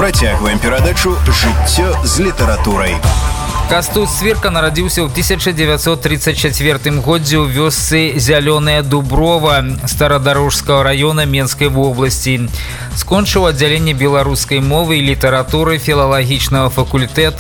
Працягваем перадачу «Жыццё з літаратурай». Кастусь Свірка нарадзіўся ў 1934 годзе ў вёсцы Зялёная Дуброва Старадарожскага района Менскай вобласці. Скончыў аддзяленне беларускай мовы і літаратуры філалагічнага факультэта